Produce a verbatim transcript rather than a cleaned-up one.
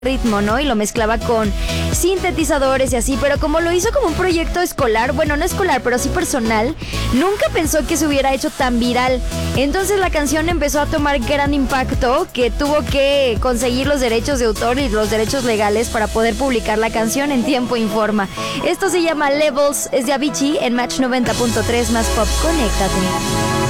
ritmo, ¿no? Y lo mezclaba con sintetizadores y así, pero como lo hizo como un proyecto escolar, bueno, no escolar, pero sí personal, nunca pensó que se hubiera hecho tan viral. Entonces la canción empezó a tomar gran impacto, que tuvo que conseguir los derechos de autor y los derechos legales para poder publicar la canción en tiempo y forma. Esto se llama Levels, es de Avicii en Match noventa punto tres más pop. Conéctate.